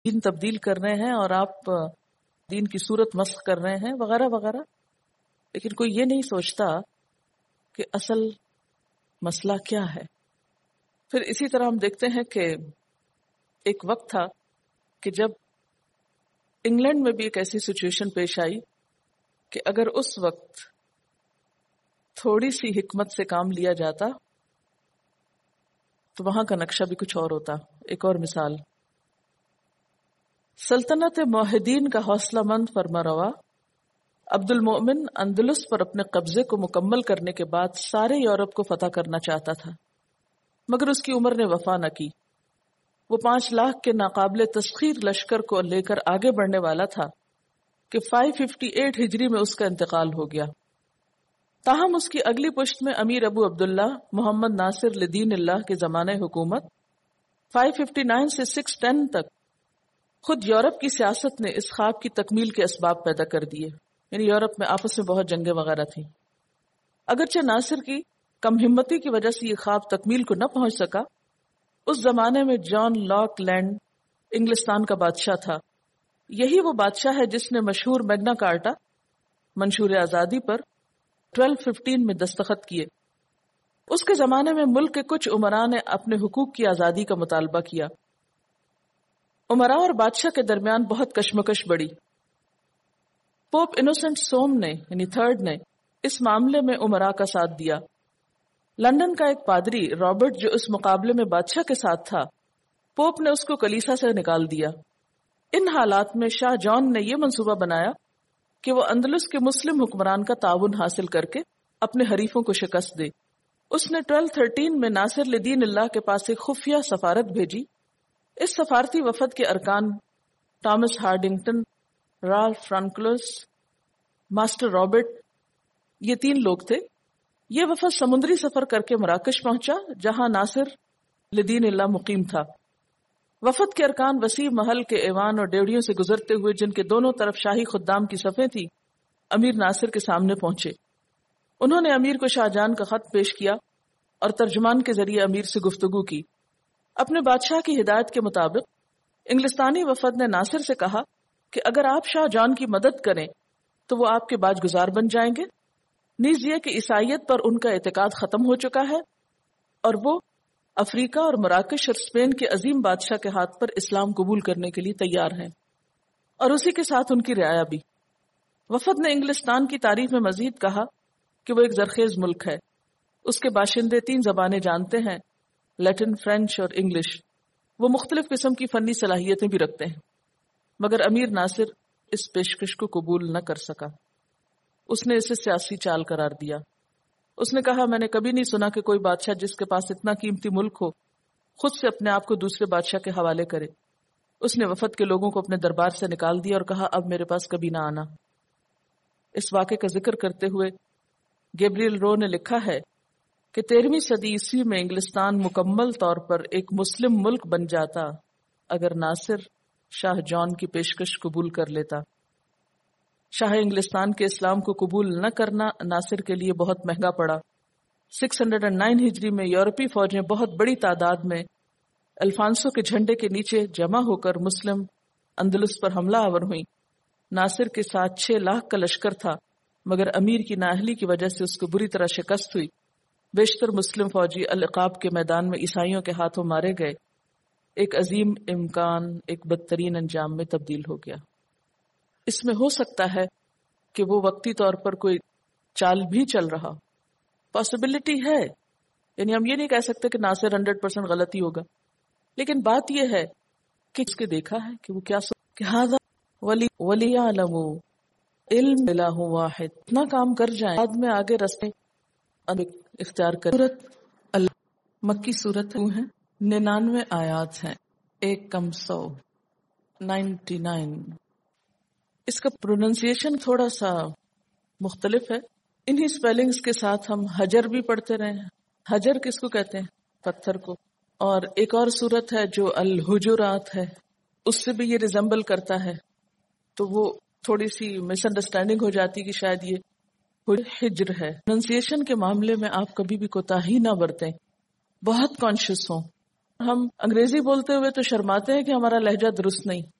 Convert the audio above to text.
دین تبدیل کر رہے ہیں اور آپ دین کی صورت مسخ کر رہے ہیں وغیرہ وغیرہ، لیکن کوئی یہ نہیں سوچتا کہ اصل مسئلہ کیا ہے۔ پھر اسی طرح ہم دیکھتے ہیں کہ ایک وقت تھا کہ جب انگلینڈ میں بھی ایک ایسی سچویشن پیش آئی کہ اگر اس وقت تھوڑی سی حکمت سے کام لیا جاتا تو وہاں کا نقشہ بھی کچھ اور ہوتا۔ ایک اور مثال، سلطنت موحدین کا حوصلہ مند فرما روا عبد المؤمن اندلس پر اپنے قبضے کو مکمل کرنے کے بعد سارے یورپ کو فتح کرنا چاہتا تھا، مگر اس کی عمر نے وفا نہ کی۔ وہ 5 لاکھ کے ناقابل تسخیر لشکر کو لے کر آگے بڑھنے والا تھا کہ 558 ہجری میں اس کا انتقال ہو گیا۔ تاہم اس کی اگلی پشت میں امیر ابو عبداللہ محمد ناصر لدین اللہ کے زمانہ حکومت 559 سے 610 تک خود یورپ کی سیاست نے اس خواب کی تکمیل کے اسباب پیدا کر دیے، یعنی یورپ میں آپس میں بہت جنگیں وغیرہ تھیں۔ اگرچہ ناصر کی کم ہمتی کی وجہ سے یہ خواب تکمیل کو نہ پہنچ سکا، اس زمانے میں جان لاک لینڈ انگلستان کا بادشاہ تھا۔ یہی وہ بادشاہ ہے جس نے مشہور میگنا کارٹا منشور آزادی پر 1215 میں دستخط کیے۔ اس کے زمانے میں ملک کے کچھ امراء نے اپنے حقوق کی آزادی کا مطالبہ کیا۔ امراء اور بادشاہ کے درمیان بہت کشمکش بڑھی۔ پوپ انوسنٹ سوم نے یعنی تھرڈ نے اس معاملے میں امراء کا ساتھ دیا۔ لندن کا ایک پادری رابرٹ جو اس مقابلے میں بادشاہ کے ساتھ تھا، پوپ نے اس کو کلیسا سے نکال دیا۔ ان حالات میں شاہ جان نے یہ منصوبہ بنایا کہ وہ اندلس کے مسلم حکمران کا تعاون حاصل کر کے اپنے حریفوں کو شکست دے۔ اس نے 1213 میں ناصر لدین اللہ کے پاس ایک خفیہ سفارت بھیجی۔ اس سفارتی وفد کے ارکان ٹامس ہارڈنگٹن، رالف فرانکلس، ماسٹر رابرٹ، یہ 3 لوگ تھے۔ یہ وفد سمندری سفر کر کے مراکش پہنچا جہاں ناصر لدین اللہ مقیم تھا۔ وفد کے ارکان وسیع محل کے ایوان اور ڈیوڑیوں سے گزرتے ہوئے، جن کے دونوں طرف شاہی خدام کی صفیں تھی، امیر ناصر کے سامنے پہنچے۔ انہوں نے امیر کو شاہ جان کا خط پیش کیا اور ترجمان کے ذریعے امیر سے گفتگو کی۔ اپنے بادشاہ کی ہدایت کے مطابق انگلستانی وفد نے ناصر سے کہا کہ اگر آپ شاہ جان کی مدد کریں تو وہ آپ کے باج گزار بن جائیں گے، نیز یہ کہ عیسائیت پر ان کا اعتقاد ختم ہو چکا ہے اور وہ افریقہ اور مراکش اور اسپین کے عظیم بادشاہ کے ہاتھ پر اسلام قبول کرنے کے لیے تیار ہیں، اور اسی کے ساتھ ان کی رعایا بھی۔ وفد نے انگلستان کی تعریف میں مزید کہا کہ وہ ایک زرخیز ملک ہے، اس کے باشندے 3 زبانیں جانتے ہیں، لیٹن، فرینچ اور انگلش۔ وہ مختلف قسم کی فنی صلاحیتیں بھی رکھتے ہیں، مگر امیر ناصر اس پیشکش کو قبول نہ کر سکا۔ اس نے اسے سیاسی چال قرار دیا۔ اس نے کہا، میں نے کبھی نہیں سنا کہ کوئی بادشاہ جس کے پاس اتنا قیمتی ملک ہو خود سے اپنے آپ کو دوسرے بادشاہ کے حوالے کرے۔ اس نے وفد کے لوگوں کو اپنے دربار سے نکال دیا اور کہا، اب میرے پاس کبھی نہ آنا۔ اس واقعے کا ذکر کرتے ہوئے گیبریل رو نے لکھا ہے کہ 13ویں صدی عیسوی میں انگلستان مکمل طور پر ایک مسلم ملک بن جاتا اگر ناصر شاہ جان کی پیشکش قبول کر لیتا۔ شاہ انگلستان کے اسلام کو قبول نہ کرنا ناصر کے لیے بہت مہنگا پڑا۔ 609 ہجری میں یورپی فوجیں بہت بڑی تعداد میں الفانسو کے جھنڈے کے نیچے جمع ہو کر مسلم اندلس پر حملہ آور ہوئیں۔ ناصر کے ساتھ 6 لاکھ کا لشکر تھا، مگر امیر کی نااہلی کی وجہ سے اس کو بری طرح شکست ہوئی۔ بیشتر مسلم فوجی العقاب کے میدان میں عیسائیوں کے ہاتھوں مارے گئے۔ ایک عظیم امکان ایک بدترین انجام میں تبدیل ہو گیا۔ اس میں ہو سکتا ہے کہ وہ وقتی طور پر کوئی چال بھی چل رہا، پاسبلٹی ہے، یعنی ہم یہ نہیں کہہ سکتے کہ ناصر 100% غلطی ہوگا، لیکن بات یہ ہے کہ اس کے دیکھا ہے کہ وہ کیا کہ ہذا ولی علم علم الہ واحد، اتنا کام کر جائیں بعد میں آگے رستے اختیار کر۔ سورت مکی سورت ہے، 99 آیات ہیں، 1 کم 100، 99۔ اس کا پروننسیشن تھوڑا سا مختلف ہے۔ انہی سپیلنگز کے ساتھ ہم حجر بھی پڑھتے رہے ہیں۔ حجر کس کو کہتے ہیں؟ پتھر کو۔ اور ایک اور سورت ہے جو الحجرات ہے، اس سے بھی یہ ریزمبل کرتا ہے، تو وہ تھوڑی سی مس انڈرسٹینڈنگ ہو جاتی کہ شاید یہ حجر ہے۔ پروننسیشن کے معاملے میں آپ کبھی بھی کوتاہی نہ برتیں، بہت کانشیس ہوں۔ ہم انگریزی بولتے ہوئے تو شرماتے ہیں کہ ہمارا لہجہ درست نہیں،